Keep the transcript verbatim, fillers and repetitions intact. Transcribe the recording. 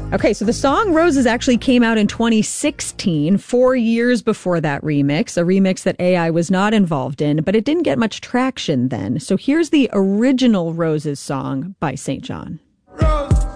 Okay, so the song Roses actually came out in twenty sixteen, four years before that remix, a remix that A I was not involved in, but it didn't get much traction then. So here's the original Roses song by Saint John.